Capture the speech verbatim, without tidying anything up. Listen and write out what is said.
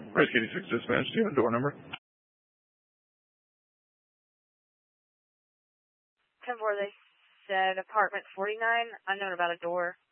Risk eighty-six dispatch, do you have a door number? ten four, they said apartment forty-nine, unknown about a door.